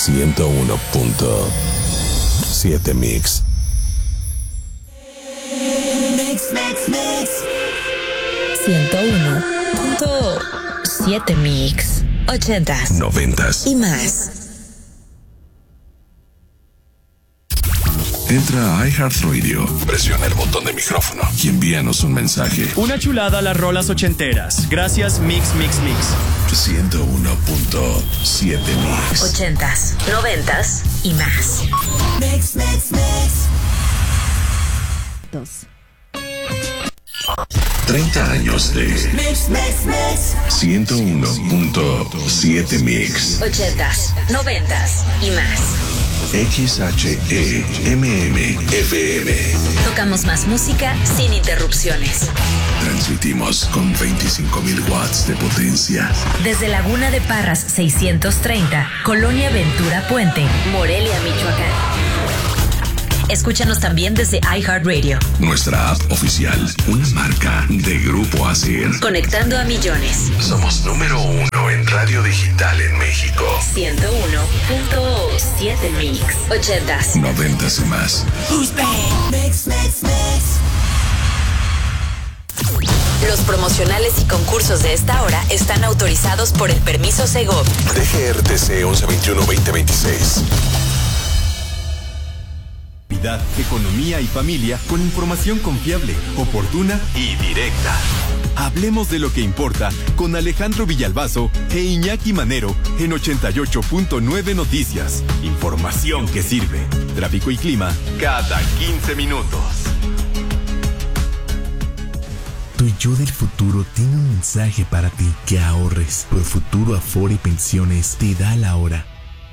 101.7 Mix. Mix. 101.7 Mix. 80s, 90s y más. Entra a iHeartRadio, presiona el botón de micrófono y envíanos un mensaje. Una chulada a las rolas ochenteras. Gracias, Mix. 101.7 Mix. 80s, 90s y más. Mix. 30 años de Mix. 101.7 Mix. 80s, 90s y más. XHEMM-FM. Tocamos más música sin interrupciones. Transmitimos con 25,000 watts de potencia. Desde Laguna de Parras 630, Colonia Ventura Puente, Morelia, Michoacán. Escúchanos también desde iHeartRadio. Nuestra app oficial, una marca de Grupo ASIR. Conectando a millones. Somos número 1 en radio digital en México. 101.7 Mix. 80s, 90s y más. Mix. Los promocionales y concursos de esta hora están autorizados por el permiso Segov. DGRTC 1121-2026. Economía y familia con información confiable, oportuna y directa. Hablemos de lo que importa con Alejandro Villalbazo e Iñaki Manero en 88.9 Noticias. Información que sirve. Tráfico y clima cada 15 minutos. Tu yo del futuro tiene un mensaje para ti. Que ahorres. Por Futuro Afore y Pensiones te da la hora.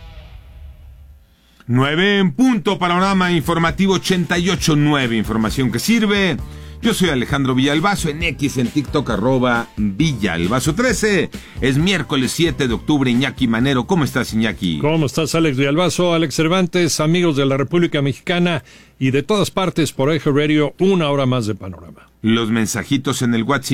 9 en punto, panorama informativo 88.9, información que sirve. Yo soy Alejandro Villalbazo, en X, en TikTok, @Villalbazo13. Es miércoles 7 de octubre, Iñaki Manero. ¿Cómo estás, Iñaki? ¿Cómo estás, Alex Villalbazo? Alex Cervantes, amigos de la República Mexicana y de todas partes por Eje Radio, una hora más de panorama. Los mensajitos en el WhatsApp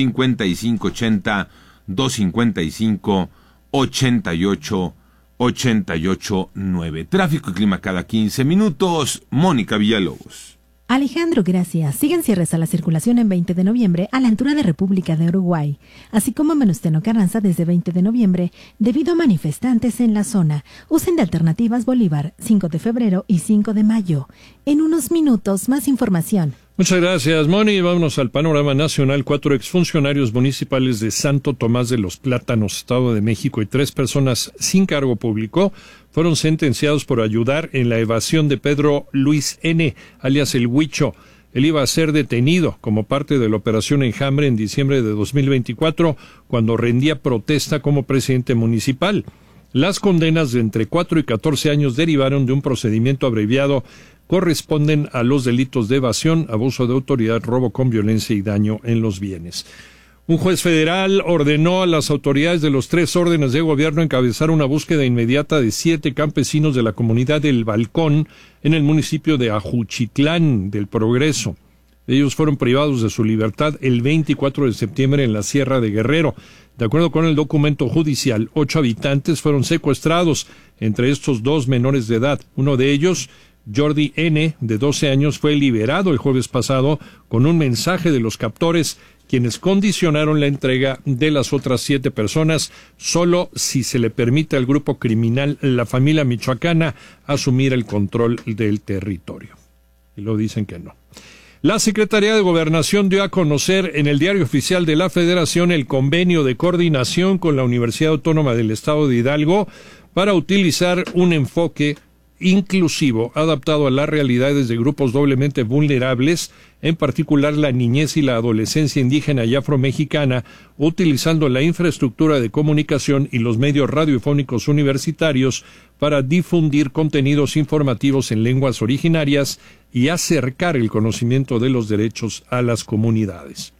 5580-255-88-9. Tráfico y clima cada 15 minutos. Mónica Villalobos. Alejandro, gracias. Siguen cierres a la circulación en 20 de noviembre a la altura de República de Uruguay, así como en Venustiano Carranza desde 20 de noviembre debido a manifestantes en la zona. Usen de alternativas Bolívar, 5 de febrero y 5 de mayo. En unos minutos, más información. Muchas gracias, Moni. Vámonos al panorama nacional. 4 exfuncionarios municipales de Santo Tomás de los Plátanos, Estado de México, y 3 personas sin cargo público fueron sentenciados por ayudar en la evasión de Pedro Luis N., alias El Huicho. Él iba a ser detenido como parte de la Operación Enjambre en diciembre de 2024, cuando rendía protesta como presidente municipal. Las condenas de entre 4 y 14 años derivaron de un procedimiento abreviado. Corresponden a los delitos de evasión, abuso de autoridad, robo con violencia y daño en los bienes. Un juez federal ordenó a las autoridades de los 3 órdenes de gobierno encabezar una búsqueda inmediata de 7 campesinos de la comunidad del Balcón en el municipio de Ajuchitlán del Progreso. Ellos fueron privados de su libertad el 24 de septiembre en la Sierra de Guerrero. De acuerdo con el documento judicial, 8 habitantes fueron secuestrados, entre estos 2 menores de edad. Uno de ellos, Jordi N., de 12 años, fue liberado el jueves pasado con un mensaje de los captores, quienes condicionaron la entrega de las otras 7 personas solo si se le permite al grupo criminal La Familia Michoacana asumir el control del territorio. Y lo dicen que no. La Secretaría de Gobernación dio a conocer en el Diario Oficial de la Federación el convenio de coordinación con la Universidad Autónoma del Estado de Hidalgo para utilizar un enfoque inclusivo, adaptado a las realidades de grupos doblemente vulnerables, en particular la niñez y la adolescencia indígena y afromexicana, utilizando la infraestructura de comunicación y los medios radiofónicos universitarios para difundir contenidos informativos en lenguas originarias y acercar el conocimiento de los derechos a las comunidades.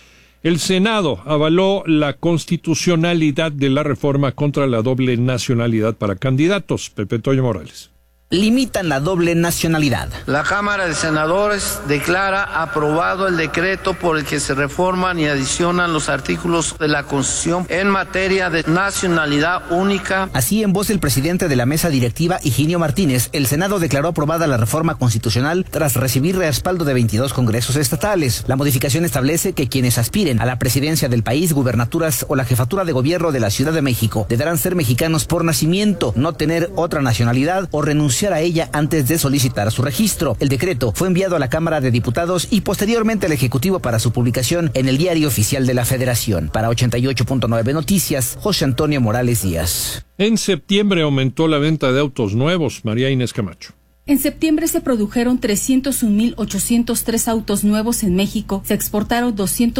El Senado avaló la constitucionalidad de la reforma contra la doble nacionalidad para candidatos. Pepe Toño Morales. limitan la doble nacionalidad. La Cámara de Senadores declara aprobado el decreto por el que se reforman y adicionan los artículos de la Constitución en materia de nacionalidad única. Así, en voz del presidente de la mesa directiva, Higinio Martínez, el Senado declaró aprobada la reforma constitucional tras recibir respaldo de 22 congresos estatales. La modificación establece que quienes aspiren a la presidencia del país, gubernaturas o la jefatura de gobierno de la Ciudad de México deberán ser mexicanos por nacimiento, no tener otra nacionalidad o renunciar a ella antes de solicitar su registro. El decreto fue enviado a la Cámara de Diputados y posteriormente al Ejecutivo para su publicación en el Diario Oficial de la Federación. Para 88.9 Noticias, José Antonio Morales Díaz. En septiembre aumentó la venta de autos nuevos. María Inés Camacho. En septiembre se produjeron 301.803 autos nuevos en México, se exportaron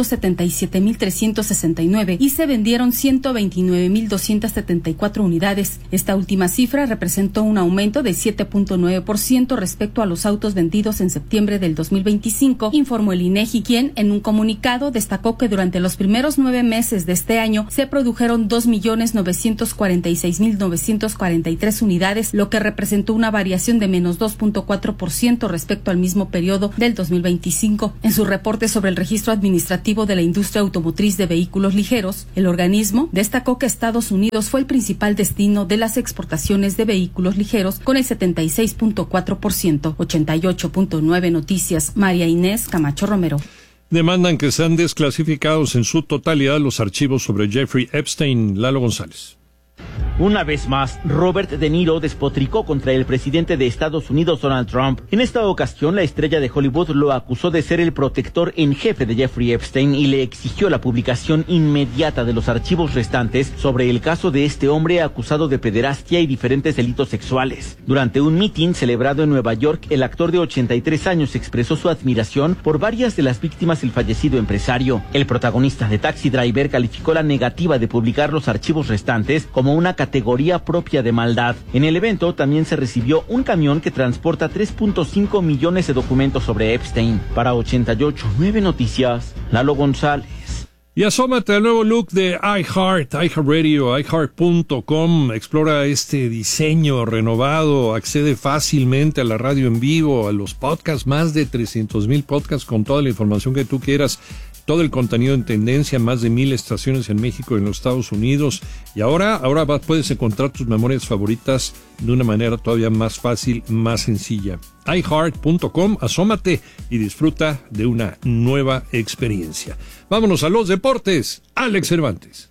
277.369 y se vendieron 129.274 unidades. Esta última cifra representó un aumento de 7.9% respecto a los autos vendidos en septiembre del 2025, informó el INEGI, quien en un comunicado destacó que durante los primeros 9 meses de este año se produjeron 2.946.943 unidades, lo que representó una variación de menos 2.4% respecto al mismo periodo del 2025. En su reporte sobre el registro administrativo de la industria automotriz de vehículos ligeros, el organismo destacó que Estados Unidos fue el principal destino de las exportaciones de vehículos ligeros con el 76.4%. 88.9 Noticias, María Inés Camacho Romero. Demandan que sean desclasificados en su totalidad los archivos sobre Jeffrey Epstein. Lalo González. Una vez más, Robert De Niro despotricó contra el presidente de Estados Unidos, Donald Trump. En esta ocasión, la estrella de Hollywood lo acusó de ser el protector en jefe de Jeffrey Epstein y le exigió la publicación inmediata de los archivos restantes sobre el caso de este hombre acusado de pederastia y diferentes delitos sexuales. Durante un mitin celebrado en Nueva York, el actor de 83 años expresó su admiración por varias de las víctimas del fallecido empresario. El protagonista de Taxi Driver calificó la negativa de publicar los archivos restantes como una categoría propia de maldad. En el evento también se recibió un camión que transporta 3.5 millones de documentos sobre Epstein. Para 88.9 Noticias, Lalo González. Y asómate al nuevo look de iHeartRadio, iHeart.com. Explora este diseño renovado, accede fácilmente a la radio en vivo, a los podcasts, más de 300,000 podcasts con toda la información que tú quieras. Todo el contenido en tendencia, más de 1,000 estaciones en México y en los Estados Unidos. Y ahora puedes encontrar tus memorias favoritas de una manera todavía más fácil, más sencilla. iHeart.com, asómate y disfruta de una nueva experiencia. Vámonos a los deportes. Alex Cervantes.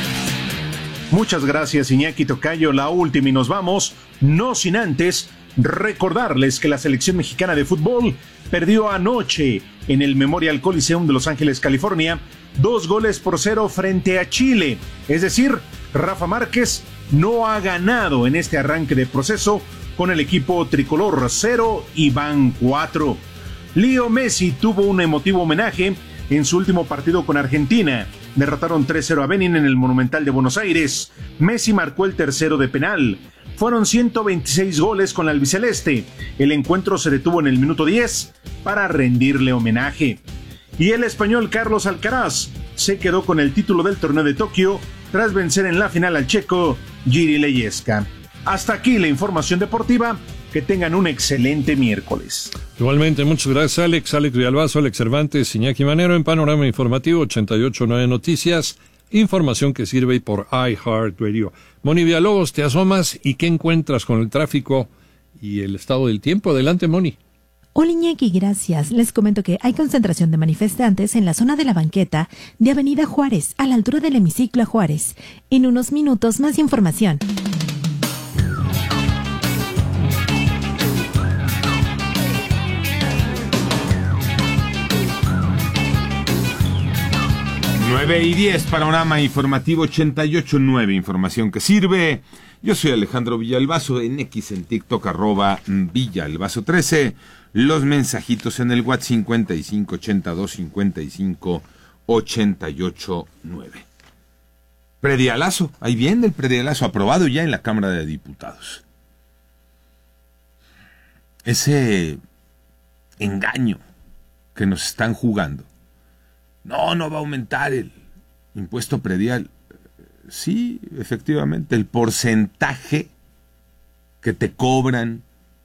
Muchas gracias, Iñaki Tocayo. La última y nos vamos, no sin antes recordarles que la selección mexicana de fútbol perdió anoche en el Memorial Coliseum de Los Ángeles, California, 2-0 frente a Chile. Es decir, Rafa Márquez no ha ganado en este arranque de proceso con el equipo tricolor. 0 y van 4. Leo Messi tuvo un emotivo homenaje en su último partido con Argentina. Derrotaron 3-0 a Benin en el Monumental de Buenos Aires. Messi marcó el tercero de penal. Fueron 126 goles con la albiceleste. El encuentro se detuvo en el minuto 10 para rendirle homenaje. Y el español Carlos Alcaraz se quedó con el título del torneo de Tokio tras vencer en la final al checo Jiří Leječka. Hasta aquí la información deportiva. Que tengan un excelente miércoles. Igualmente, muchas gracias, Alex Villalbazo, Alex Cervantes, Iñaki Manero en Panorama Informativo 88.9 Noticias. Información que sirve por iHeartRadio. Moni Villalobos, te asomas y ¿qué encuentras con el tráfico y el estado del tiempo? Adelante, Moni. Hola, Iñaki, gracias. Les comento que hay concentración de manifestantes en la zona de la banqueta de Avenida Juárez, a la altura del hemiciclo a Juárez. En unos minutos, más información. Nueve y 10, Panorama Informativo 88.9, información que sirve. Yo soy Alejandro Villalbazo, en X, en TikTok, @Villalbazo13. Los mensajitos en el WhatsApp 5582558889. Predialazo, ahí viene el predialazo, aprobado ya en la Cámara de Diputados. Ese engaño que nos están jugando. No va a aumentar el impuesto predial. Sí, efectivamente, el porcentaje que te cobran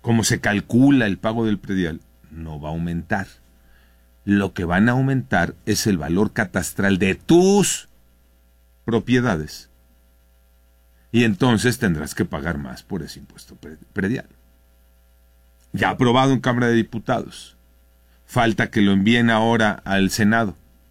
como se calcula el pago del predial, no va a aumentar. Lo que van a aumentar es el valor catastral de tus propiedades. Y entonces tendrás que pagar más por ese impuesto predial. Ya aprobado en Cámara de Diputados. Falta que lo envíen ahora al Senado.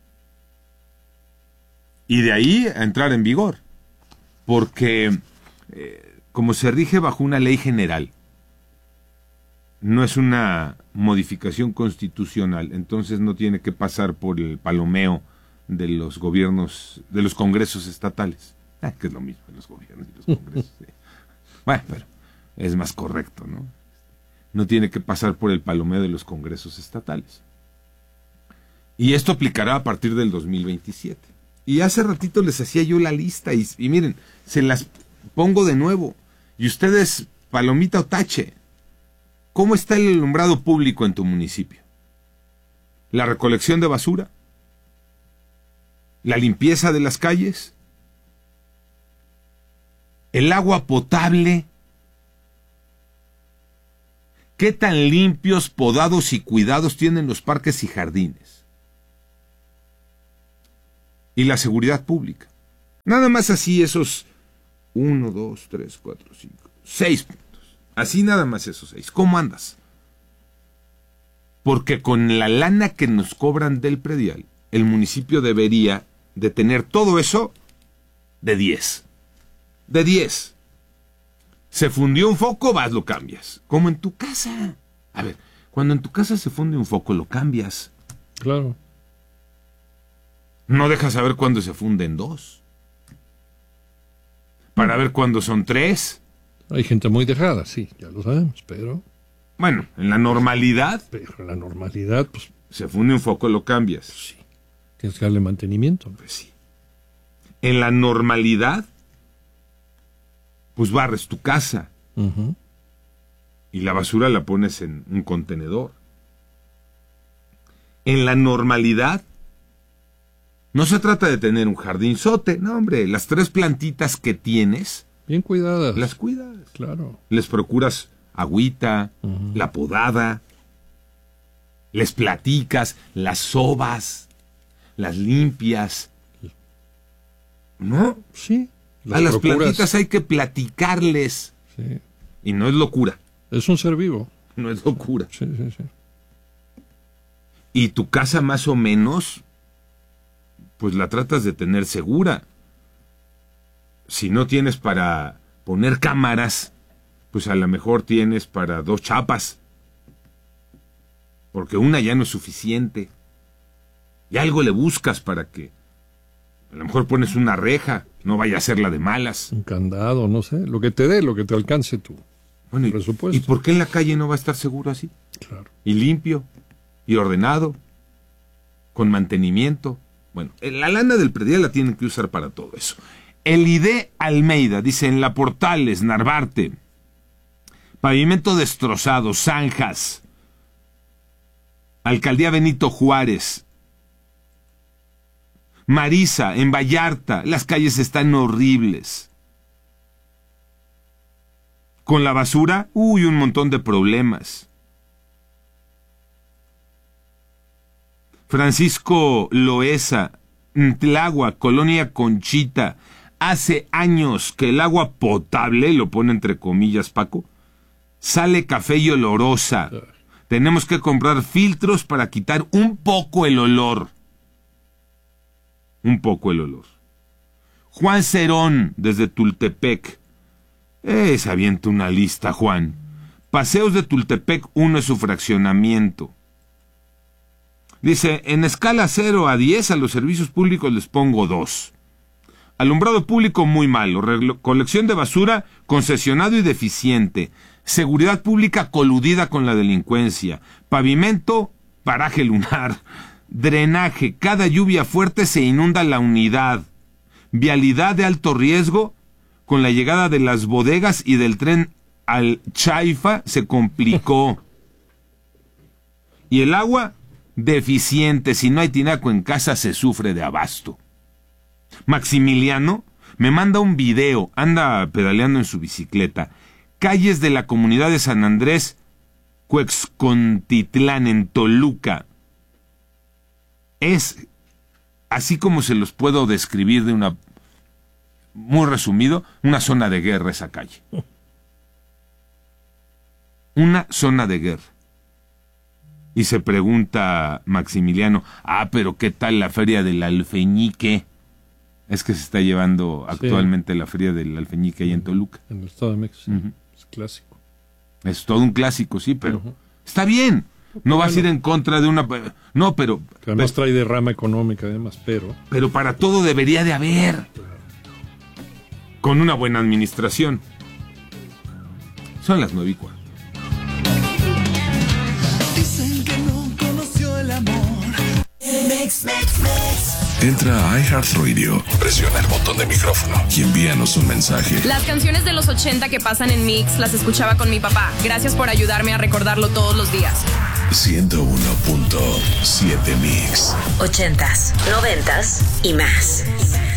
Y de ahí a entrar en vigor. Porque como se rige bajo una ley general, no es una modificación constitucional, entonces no tiene que pasar por el palomeo de los gobiernos, de los congresos estatales. Que es lo mismo, los gobiernos y los congresos. Sí. Bueno, pero es más correcto, ¿no? No tiene que pasar por el palomeo de los congresos estatales. Y esto aplicará a partir del 2027. Y hace ratito les hacía yo la lista y miren, se las pongo de nuevo. Y ustedes, palomita o tache, ¿cómo está el alumbrado público en tu municipio? ¿La recolección de basura? ¿La limpieza de las calles? ¿El agua potable? ¿Qué tan limpios, podados y cuidados tienen los parques y jardines? Y la seguridad pública. Nada más así esos 1, 2, 3, 4, 5, 6 puntos. Así nada más esos 6. ¿Cómo andas? Porque con la lana que nos cobran del predial, el municipio debería de tener todo eso de 10. De 10. Se fundió un foco, vas, lo cambias. Como en tu casa. A ver, cuando en tu casa se funde un foco, lo cambias. Claro. No dejas saber cuándo se funden 2. Para ver cuándo son 3. Hay gente muy dejada, sí, ya lo sabemos, pero... Bueno, en la normalidad... Pero en la normalidad, pues... Se funde un foco, lo cambias. Sí. Tienes que darle mantenimiento. Pues sí. En la normalidad, pues barres tu casa. Uh-huh. Y la basura la pones en un contenedor. En la normalidad, no se trata de tener un jardinzote, no, hombre, las 3 plantitas que tienes... Bien cuidadas. Las cuidas. Claro. Les procuras agüita, la podada, les platicas, las sobas, las limpias. ¿No? Sí. A las plantitas hay que platicarles. Sí. Y no es locura. Es un ser vivo. No es locura. Sí, sí, sí. Y tu casa más o menos, pues la tratas de tener segura. Si no tienes para poner cámaras, pues a lo mejor tienes para 2 chapas. Porque una ya no es suficiente. Y algo le buscas para que... A lo mejor pones una reja, no vaya a ser la de malas. Un candado, no sé. Lo que te dé, lo que te alcance tu presupuesto. ¿Y por qué en la calle no va a estar seguro así? Claro. Y limpio, y ordenado, con mantenimiento. Bueno, la lana del predial la tienen que usar para todo eso. El ID Almeida dice en La Portales, Narvarte, pavimento destrozado, zanjas. Alcaldía Benito Juárez. Marisa, en Vallarta, las calles están horribles. Con la basura, un montón de problemas. Francisco Loesa, Tláhuac, Colonia Conchita. Hace años que el agua potable, lo pone entre comillas Paco, sale café y olorosa. Tenemos que comprar filtros para quitar un poco el olor. Un poco el olor. Juan Cerón, desde Tultepec. Se avienta una lista, Juan. Paseos de Tultepec 1 es su fraccionamiento. Dice, en escala 0 a 10 a los servicios públicos les pongo 2. Alumbrado público muy malo, colección de basura concesionado y deficiente, seguridad pública coludida con la delincuencia, pavimento, paraje lunar, drenaje, cada lluvia fuerte se inunda la unidad, vialidad de alto riesgo, con la llegada de las bodegas y del tren al Chaifa se complicó. Y el agua, deficiente, si no hay tinaco en casa se sufre de abasto. Maximiliano me manda un video, anda pedaleando en su bicicleta. Calles de la comunidad de San Andrés Cuexcontitlán, en Toluca, es, así como se los puedo describir de una, muy resumido, una zona de guerra esa calle. Una zona de guerra. Y se pregunta Maximiliano, pero ¿qué tal la feria del Alfeñique? Es que se está llevando actualmente la feria del Alfeñique ahí en Toluca. En el Estado de México, es clásico. Es todo un clásico, sí, pero está bien. No vas a ir en contra de una... No, pero... Que además trae derrama económica, además, pero... Pero para todo debería de haber. Con una buena administración. Son las 9:15. Dicen que no conoció el amor. Entra a iHeartRadio, presiona el botón de micrófono y envíanos un mensaje. Las canciones de los 80 que pasan en Mix las escuchaba con mi papá. Gracias por ayudarme a recordarlo todos los días. 101.7 Mix. 80s, 90s y más.